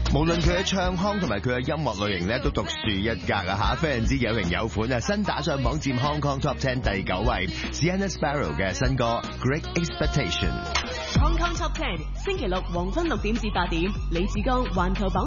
無論佢嘅唱腔同埋佢嘅音樂類型咧，都獨樹一格啊嚇，非常之有型有款啊！新打上榜佔 Hong Kong Top 10第9位 ，Sienna Sparrow 嘅新歌 Great Expectation。 Hong Kong Top 10，星期六黃昏6點至8點，李志剛環球榜